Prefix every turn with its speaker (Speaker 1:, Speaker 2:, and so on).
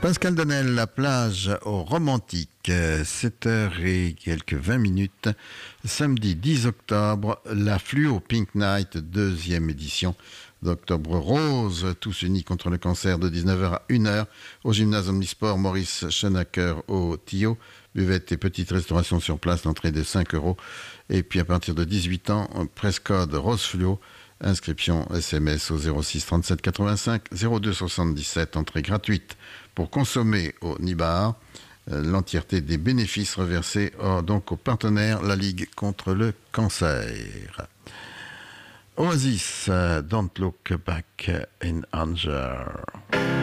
Speaker 1: Pascal Donnel, la plage au Romantique, 7h et quelques 20 minutes, samedi 10 octobre, la Fluo Pink Night, deuxième édition d'Octobre Rose, tous unis contre le cancer de 19h à 1h au gymnase omnisport Maurice Schenacker au Tillot. Buvette et petite restauration sur place, l'entrée de 5 euros. Et puis à partir de 18 ans, presse-code Rose Fluo. Inscription SMS au 06 37 85 02 77, entrée gratuite pour consommer au Nibar. L'entièreté des bénéfices reversés donc aux partenaires la Ligue contre le cancer. Oasis, Don't Look Back in Anger.